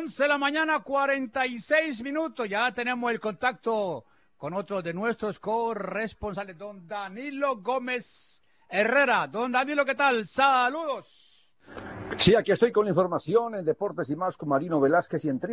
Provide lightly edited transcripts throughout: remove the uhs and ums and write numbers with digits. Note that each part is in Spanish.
11 de la mañana, 46 minutos. Ya tenemos el contacto con otro de nuestros corresponsales, don Danilo Gómez Herrera. Don Danilo, ¿qué tal? Saludos. Sí, aquí estoy con la información en Deportes y Más con Marino Velázquez y en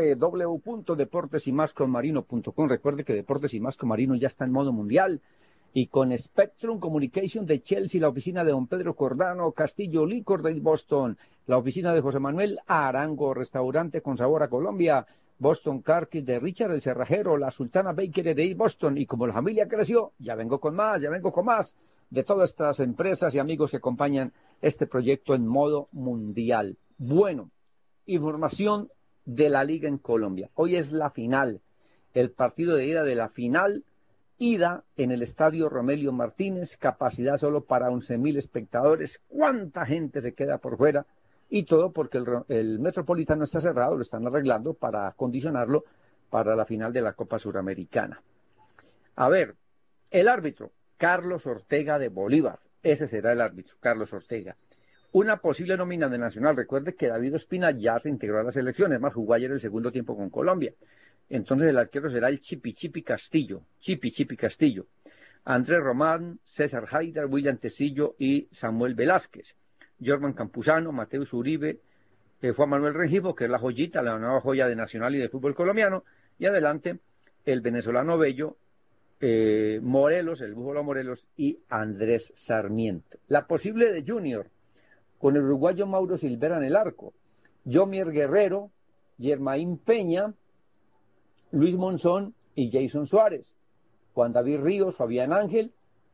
www.deportesymasconmarino.com. Recuerde que Deportes y Más con Marino ya está en modo mundial. Y con Spectrum Communication de Chelsea, la oficina de don Pedro Cordano, Castillo Licor de Boston, la oficina de José Manuel Arango, restaurante con sabor a Colombia, Boston Car Kit de Richard el Cerrajero, la Sultana Bakery de Boston, y como la familia creció, ya vengo con más de todas estas empresas y amigos que acompañan este proyecto en modo mundial. Bueno, información de la Liga en Colombia. Hoy es la final, el partido de ida de la final. Ida en el estadio Romelio Martínez, capacidad solo para 11.000 espectadores. ¿Cuánta gente se queda por fuera? Y todo porque el Metropolitano está cerrado, lo están arreglando para acondicionarlo para la final de la Copa Suramericana. A ver, el árbitro, Carlos Ortega de Bolívar. Ese será el árbitro, Carlos Ortega. Una posible nómina de Nacional. Recuerde que David Ospina ya se integró a las selecciones, más jugó ayer el segundo tiempo con Colombia. Entonces el arquero será el Chipi Castillo. Andrés Román, César Haidar, William Tecillo y Samuel Velázquez. Jorman Campuzano, Mateus Uribe, Juan Manuel Rengifo, que es la joyita, la nueva joya de Nacional y de fútbol colombiano. Y adelante el venezolano Bello, Morelos, el Búfalo Morelos y Andrés Sarmiento. La posible de Junior, con el uruguayo Mauro Silvera en el arco. Yomier Guerrero, Germain Peña, Luis Monzón y Jason Suárez. Juan David Ríos, Fabián Ángel.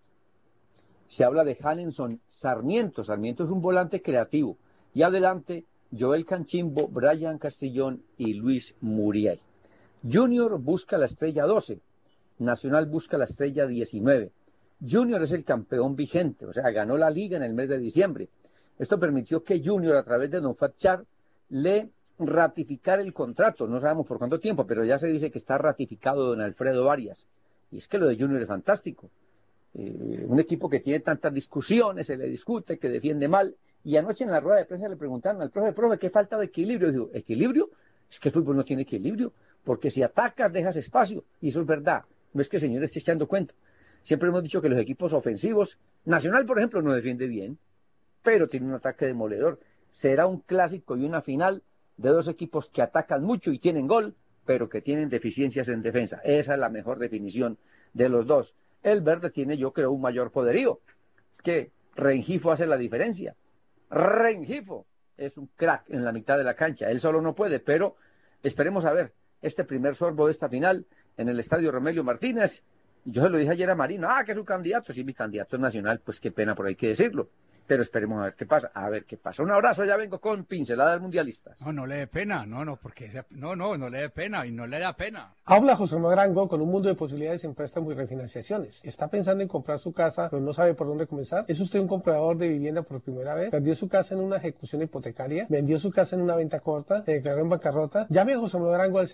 Se habla de Hanenson Sarmiento. Sarmiento es un volante creativo. Y adelante, Joel Canchimbo, Brian Castillón y Luis Muriel. Junior busca la estrella 12. Nacional busca la estrella 19. Junior es el campeón vigente, o sea, ganó la liga en el mes de diciembre. Esto permitió que Junior, a través de Don Fatchar, le ratificar el contrato, no sabemos por cuánto tiempo, pero ya se dice que está ratificado don Alfredo Arias. Y es que lo de Junior es fantástico. Un equipo que tiene tantas discusiones, se le discute, que defiende mal. Y anoche en la rueda de prensa le preguntaron al profe, ¿qué falta de equilibrio? Y dijo, ¿equilibrio? Es que el fútbol no tiene equilibrio, porque si atacas dejas espacio, y eso es verdad. No es que el señor esté echando cuento. Siempre hemos dicho que los equipos ofensivos, Nacional por ejemplo no defiende bien, pero tiene un ataque demoledor. Será un clásico y una final de dos equipos que atacan mucho y tienen gol, pero que tienen deficiencias en defensa. Esa es la mejor definición de los dos. El verde tiene, yo creo, un mayor poderío. Es que Rengifo hace la diferencia. Rengifo es un crack en la mitad de la cancha. Él solo no puede, pero esperemos a ver este primer sorbo de esta final en el estadio Romelio Martínez. Yo se lo dije ayer a Marino, que es su candidato. Sí, mi candidato es Nacional, pues qué pena, por ahí hay que decirlo. Pero esperemos a ver qué pasa. Un abrazo, ya vengo con pinceladas mundialistas. No le dé pena, no le dé pena y no le da pena. Habla José Manuel Arango con un mundo de posibilidades en préstamos y refinanciaciones. ¿Está pensando en comprar su casa, pero no sabe por dónde comenzar? ¿Es usted un comprador de vivienda por primera vez? ¿Perdió su casa en una ejecución hipotecaria? ¿Vendió su casa en una venta corta? ¿Se declaró en bancarrota? Llame a José Manuel Arango al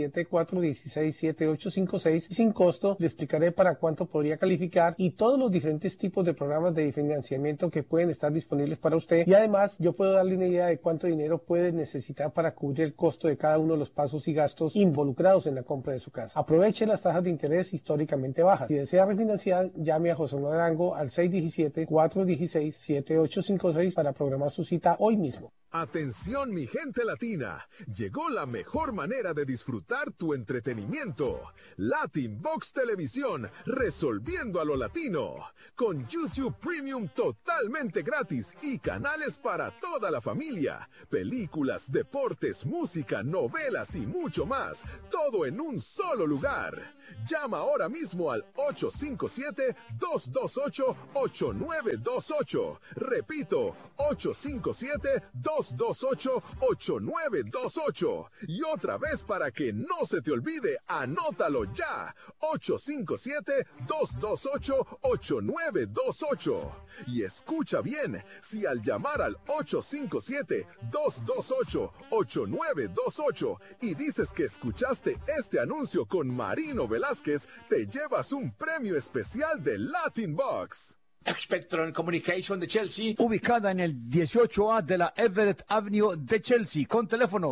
617-416-7856 y sin costo le explicaré para cuánto podría calificar y todos los diferentes tipos de programas de financiamiento que pueden estar disponibles para usted, y además yo puedo darle una idea de cuánto dinero puede necesitar para cubrir el costo de cada uno de los pasos y gastos involucrados en la compra de su casa. Aproveche las tasas de interés históricamente bajas. Si desea refinanciar, llame a José Manuel Arango al 617-416-7856 para programar su cita hoy mismo. Atención mi gente latina, llegó la mejor manera de disfrutar tu entretenimiento. Latin Box Televisión, resolviendo a lo latino. Con YouTube Premium totalmente gratis y canales para toda la familia. Películas, deportes, música, novelas y mucho más. Todo en un solo lugar. Llama ahora mismo al 857-228-8928. Repito, 857-228-8928. Y otra vez para que no se te olvide, anótalo ya. 857-228-8928. Y escucha bien, si al llamar al 857-228-8928 y dices que escuchaste este anuncio con Marino Velázquez, te llevas un premio especial de Latin Box. Spectrum Communication de Chelsea, ubicada en el 18A de la Everett Avenue de Chelsea, con teléfono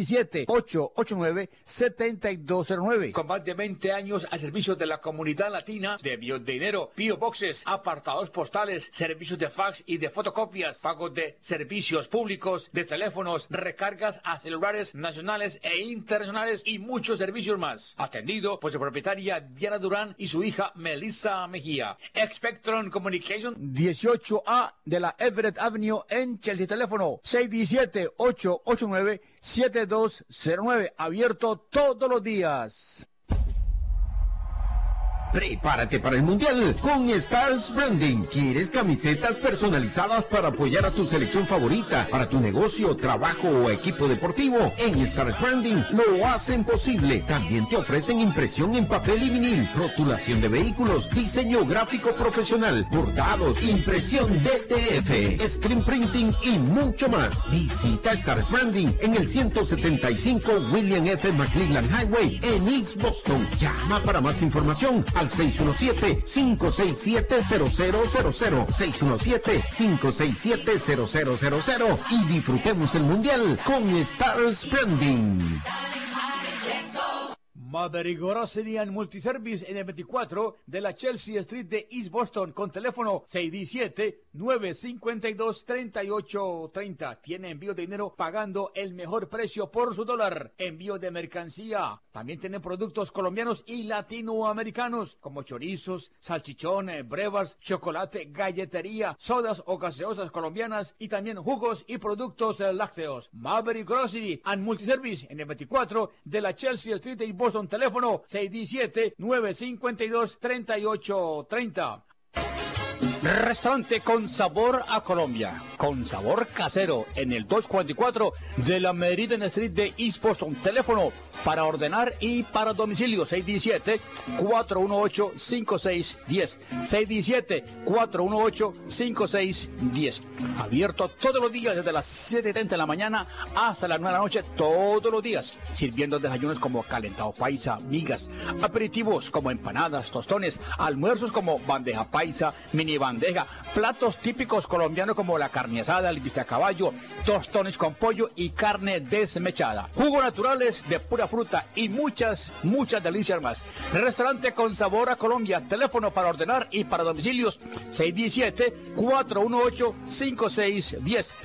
617-889-7209. Con más de 20 años al servicio de la comunidad latina, de envío de dinero, P.O. Boxes, apartados postales, servicios de fax y de fotocopias, pagos de servicios públicos, de teléfonos, recargas a celulares nacionales e internacionales y muchos servicios más. Atendido por su propietaria Diana Durán y su hija Melissa Mejía. Spectrum Communication 18A de la Everett Avenue en Chelsea. Teléfono 617-889-7209. Abierto todos los días. Prepárate para el Mundial con Stars Branding. ¿Quieres camisetas personalizadas para apoyar a tu selección favorita, para tu negocio, trabajo o equipo deportivo? En Stars Branding lo hacen posible. También te ofrecen impresión en papel y vinil, rotulación de vehículos, diseño gráfico profesional, bordados, impresión DTF, screen printing y mucho más. Visita Stars Branding en el 175 William F. McClellan Highway en East Boston. Llama para más información al 617-567-0000, 617-567-0000 y disfrutemos el Mundial con Stars Branding. Maverick Grocery and Multiservice en el 24 de la Chelsea Street de East Boston, con teléfono 617-952-3830. Tiene envío de dinero pagando el mejor precio por su dólar. Envío de mercancía. También tienen productos colombianos y latinoamericanos como chorizos, salchichones, brevas, chocolate, galletería, sodas o gaseosas colombianas y también jugos y productos lácteos. Maverick Grocery and Multiservice en el 24 de la Chelsea Street de East Boston. Teléfono 617-952-3830. Restaurante con sabor a Colombia, con sabor casero, en el 244 de la Meridian Street de East Boston. Teléfono para ordenar y para domicilio 617-418-5610, 617-418-5610. Abierto todos los días desde las 7:30 de la mañana hasta las 9 de la noche, todos los días, sirviendo desayunos como calentado paisa, migas, aperitivos como empanadas, tostones, almuerzos como bandeja paisa, mini bandeja, platos típicos colombianos como la carne asada, el bistec a caballo, tostones con pollo y carne desmechada, jugos naturales de pura fruta y muchas delicias más. Restaurante con sabor a Colombia. Teléfono para ordenar y para domicilios 617-418-5610,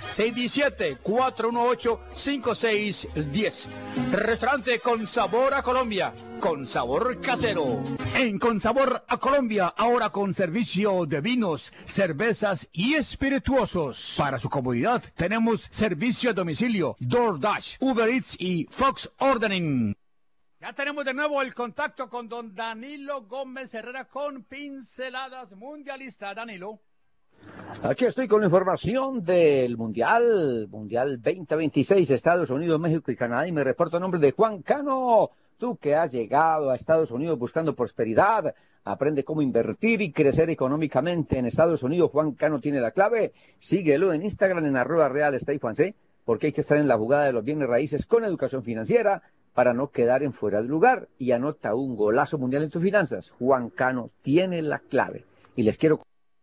617-418-5610. Restaurante con sabor a Colombia, con sabor casero. En Con Sabor a Colombia, ahora con servicio de vinos, cervezas y espirituosos. Para su comodidad, tenemos servicio a domicilio, DoorDash, Uber Eats y Fox Ordering. Ya tenemos de nuevo el contacto con don Danilo Gómez Herrera con Pinceladas Mundialistas. Danilo. Aquí estoy con la información del Mundial 2026, Estados Unidos, México y Canadá, y me reporto a nombre de Juan Cano. Tú que has llegado a Estados Unidos buscando prosperidad, aprende cómo invertir y crecer económicamente en Estados Unidos. Juan Cano tiene la clave. Síguelo en Instagram en @realestatejuancé, porque hay que estar en la jugada de los bienes raíces con educación financiera para no quedar en fuera de lugar. Y anota un golazo mundial en tus finanzas. Juan Cano tiene la clave. Y les quiero...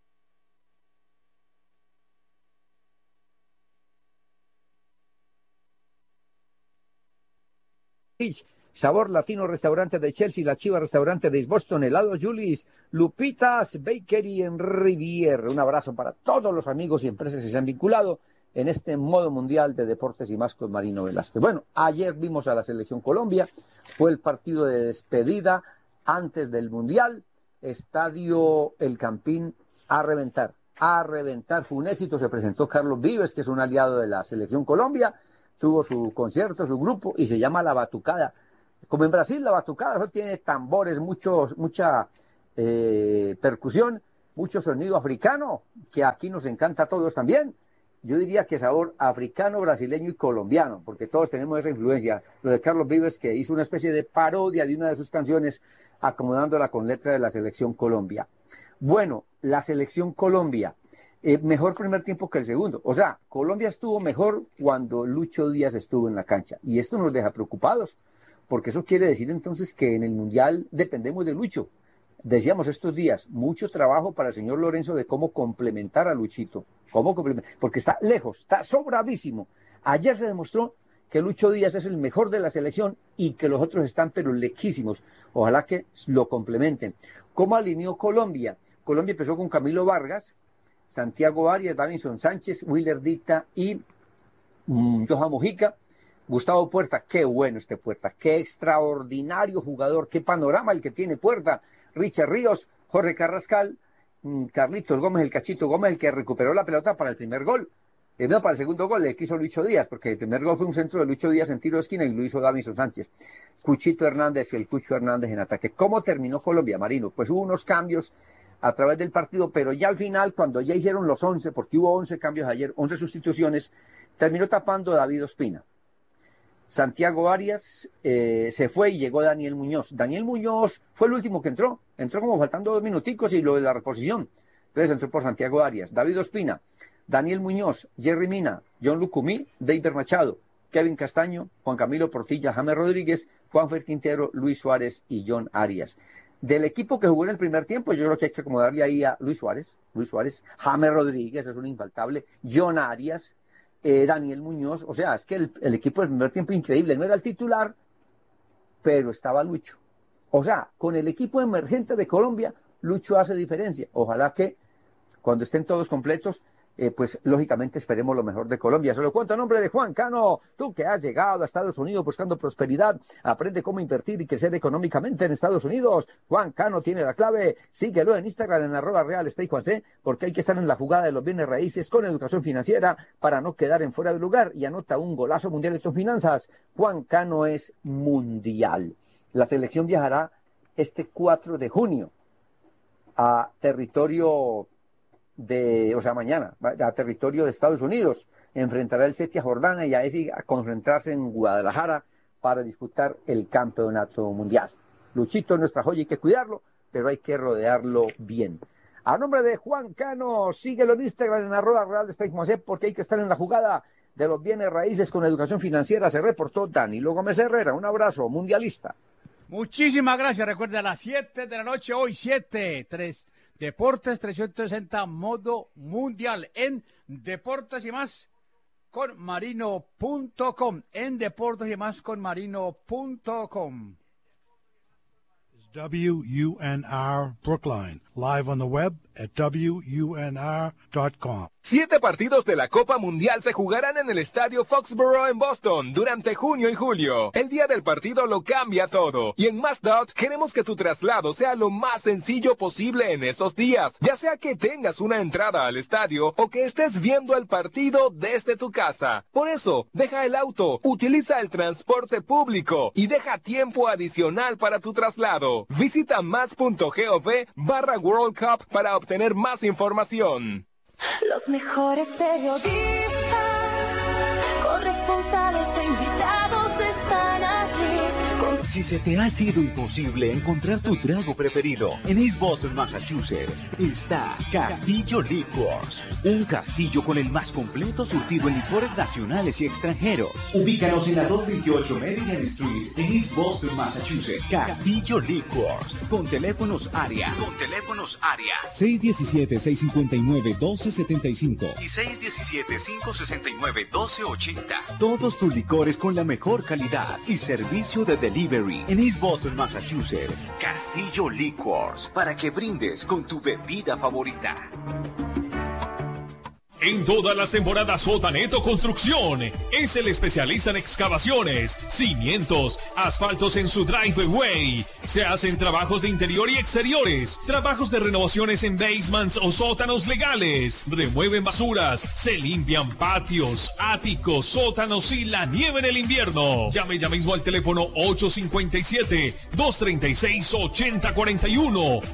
Sabor Latino, restaurante de Chelsea, La Chiva, restaurante de East Boston, helado Julius, Lupitas Bakery en Riviera. Un abrazo para todos los amigos y empresas que se han vinculado en este modo mundial de deportes y más con Marino Velázquez. Bueno, ayer vimos a la selección Colombia, fue el partido de despedida antes del Mundial, Estadio El Campín a reventar, fue un éxito. Se presentó Carlos Vives, que es un aliado de la selección Colombia, tuvo su concierto, su grupo, y se llama La Batucada. Como en Brasil, la batucada no tiene tambores, mucha percusión, mucho sonido africano, que aquí nos encanta a todos también. Yo diría que sabor africano, brasileño y colombiano, porque todos tenemos esa influencia. Lo de Carlos Vives, que hizo una especie de parodia de una de sus canciones, acomodándola con letra de la selección Colombia. Bueno, la selección Colombia, mejor primer tiempo que el segundo. O sea, Colombia estuvo mejor cuando Lucho Díaz estuvo en la cancha. Y esto nos deja preocupados, porque eso quiere decir entonces que en el Mundial dependemos de Lucho. Decíamos estos días, mucho trabajo para el señor Lorenzo de cómo complementar a Luchito, porque está lejos, está sobradísimo. Ayer se demostró que Lucho Díaz es el mejor de la selección y que los otros están pero lejísimos. Ojalá que lo complementen. ¿Cómo alineó Colombia? Colombia empezó con Camilo Vargas, Santiago Arias, Davinson Sánchez, Willer Dicta y Johan Mojica. Gustavo Puerta, qué bueno este Puerta, qué extraordinario jugador, qué panorama el que tiene Puerta. Richard Ríos, Jorge Carrascal, Carlitos Gómez, el Cachito Gómez, el que recuperó la pelota para el primer gol. No, para el segundo gol, el que hizo Lucho Díaz, porque el primer gol fue un centro de Lucho Díaz en tiro de esquina y lo hizo Davinson Sánchez. Cuchito Hernández y el Cucho Hernández en ataque. ¿Cómo terminó Colombia, Marino? Pues hubo unos cambios a través del partido, pero ya al final, cuando ya hicieron los 11, porque hubo 11 cambios ayer, 11 sustituciones, terminó tapando David Ospina. Santiago Arias se fue y llegó Daniel Muñoz. Daniel Muñoz fue el último que entró como faltando 2 minuticos y lo de la reposición. Entonces entró por Santiago Arias, David Ospina, Daniel Muñoz, Jerry Mina, John Lucumí, David Machado, Kevin Castaño, Juan Camilo Portilla, James Rodríguez, Juanfer Quintero, Luis Suárez y John Arias. Del equipo que jugó en el primer tiempo, yo creo que hay que acomodarle ahí a Luis Suárez, James Rodríguez, es un infaltable, John Arias, Daniel Muñoz, o sea, es que el equipo del primer tiempo increíble, no era el titular, pero estaba Lucho. O sea, con el equipo emergente de Colombia, Lucho hace diferencia. Ojalá que cuando estén todos completos, pues lógicamente esperemos lo mejor de Colombia. Se lo cuento a nombre de Juan Cano. Tú que has llegado a Estados Unidos buscando prosperidad, aprende cómo invertir y crecer económicamente en Estados Unidos. Juan Cano tiene la clave. Síguelo en Instagram en @RealEstateJuanC, porque hay que estar en la jugada de los bienes raíces con educación financiera para no quedar en fuera de lugar. Y anota un golazo mundial en tus finanzas. Juan Cano es mundial. La selección viajará este 4 de junio a territorio mañana, a territorio de Estados Unidos, enfrentará el Setia Jordana y ahí a concentrarse en Guadalajara para disputar el campeonato mundial. Luchito es nuestra joya, hay que cuidarlo, pero hay que rodearlo bien. A nombre de Juan Cano, síguelo en Instagram en @RealEstateJuanC, porque hay que estar en la jugada de los bienes raíces con educación financiera. Se reportó Danilo Gómez Herrera. Un abrazo, mundialista. Muchísimas gracias. Recuerda, a las 7 de la noche, hoy 7:3. Deportes 360 modo mundial en Deportes y Más con Marino.com. En Deportes y Más con Marino.com. WUNR Brookline, live on the web at WUNR.com. 7 partidos de la Copa Mundial se jugarán en el Estadio Foxborough en Boston durante junio y julio. El día del partido lo cambia todo. Y en MassDOT queremos que tu traslado sea lo más sencillo posible en esos días. Ya sea que tengas una entrada al estadio o que estés viendo el partido desde tu casa. Por eso, deja el auto, utiliza el transporte público y deja tiempo adicional para tu traslado. Visita más.gov/World Cup para obtener más información. Los mejores periodistas, corresponsales e invitados están aquí. Si se te ha sido imposible encontrar tu trago preferido en East Boston, Massachusetts, está Castillo Liquors, un castillo con el más completo surtido en licores nacionales y extranjeros. Ubícanos en la 228 Maryland Street en East Boston, Massachusetts. Castillo Liquors, con teléfonos área 617-659-1275 y 617-569-1280. Todos tus licores con la mejor calidad y servicio de delivery en East Boston, Massachusetts. Castillo Liquors, para que brindes con tu bebida favorita. En todas las temporadas Sotaneto Construcción es el especialista en excavaciones, cimientos, asfaltos en su driveway. Se hacen trabajos de interior y exteriores, trabajos de renovaciones en basements o sótanos legales. Remueven basuras, se limpian patios, áticos, sótanos y la nieve en el invierno. Llame ya mismo al teléfono 857-236-8041.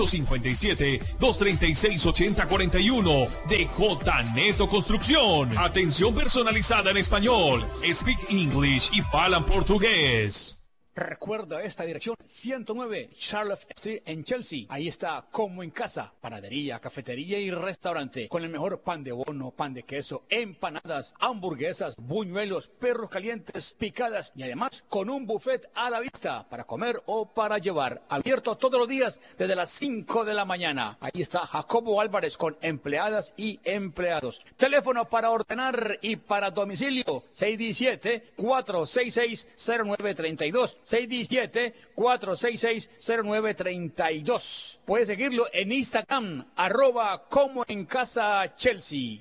857-236-8041 de Neto Construcción. Atención personalizada en español, speak English y falan portugués. Recuerda esta dirección, 109 Charlotte Street en Chelsea. Ahí está Como en Casa, panadería, cafetería y restaurante, con el mejor pan de bono, pan de queso, empanadas, hamburguesas, buñuelos, perros calientes, picadas y además con un buffet a la vista para comer o para llevar. Abierto todos los días desde las 5 de la mañana. Ahí está Jacobo Álvarez con empleadas y empleados. Teléfono para ordenar y para domicilio, 617-466-0932. 617-466-0932. Puedes seguirlo en Instagram, @Como en Casa Chelsea.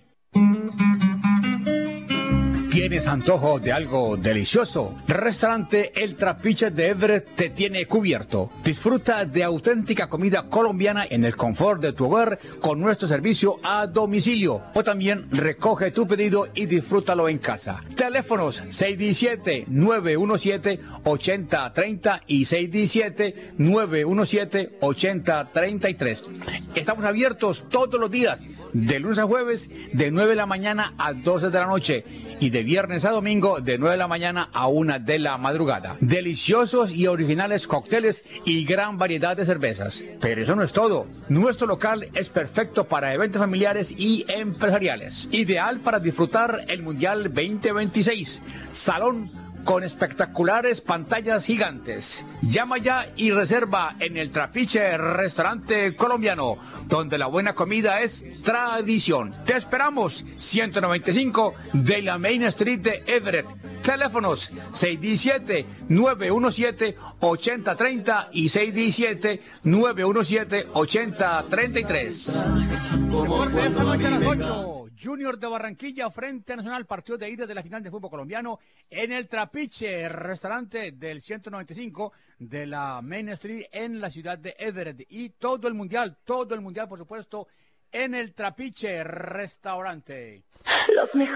¿Tienes antojo de algo delicioso? Restaurante El Trapiche de Everett te tiene cubierto. Disfruta de auténtica comida colombiana en el confort de tu hogar con nuestro servicio a domicilio. O también recoge tu pedido y disfrútalo en casa. Teléfonos 617-917-8030 y 617-917-8033. Estamos abiertos todos los días, de lunes a jueves, de 9 de la mañana a 12 de la noche. Y de viernes a domingo de 9 de la mañana a 1 de la madrugada. Deliciosos y originales cócteles y gran variedad de cervezas. Pero eso no es todo. Nuestro local es perfecto para eventos familiares y empresariales. Ideal para disfrutar el Mundial 2026. Salón con espectaculares pantallas gigantes. Llama ya y reserva en El Trapiche Restaurante Colombiano, donde la buena comida es tradición. Te esperamos, 195 de la Main Street de Everett. Teléfonos 617-917-8030 y 617-917-8033. Esta noche a las 8. Junior de Barranquilla frente a Nacional, partido de ida de la final de fútbol colombiano en El Trapiche, restaurante del 195 de la Main Street en la ciudad de Everett. Y todo el mundial, por supuesto, en El Trapiche, restaurante.